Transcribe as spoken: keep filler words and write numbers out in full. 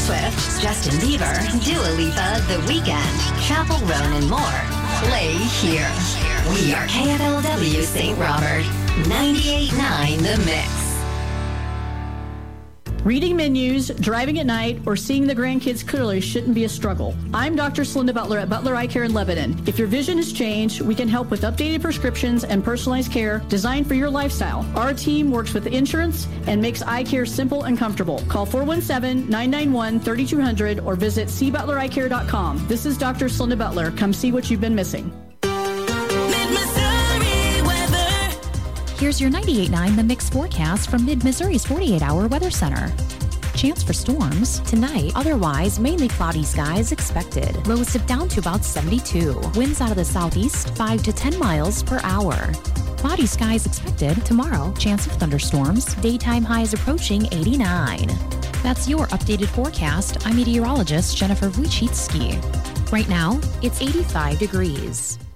Swift, Justin Bieber, Dua Lipa, The Weeknd, Chappell Roan, and more. Play here. We are K F L W Saint Robert, ninety-eight point nine The Mix. Reading menus, driving at night, or seeing the grandkids clearly shouldn't be a struggle. I'm Doctor Celinda Butler at Butler Eye Care in Lebanon. If your vision has changed, we can help with updated prescriptions and personalized care designed for your lifestyle. Our team works with insurance and makes eye care simple and comfortable. Call four one seven, nine nine one, three two zero zero or visit c butler eye care dot com. This is Doctor Celinda Butler. Come see what you've been missing. Here's your ninety-eight point nine The Mix forecast from Mid-Missouri's forty-eight hour Weather Center. Chance for storms tonight, otherwise mainly cloudy skies expected. Lows dip down to about seventy-two. Winds out of the southeast five to ten miles per hour. Cloudy skies expected tomorrow. Chance of thunderstorms. Daytime highs approaching eighty-nine. That's your updated forecast. I'm meteorologist Jennifer Wojcicki. Right now, it's eighty-five degrees.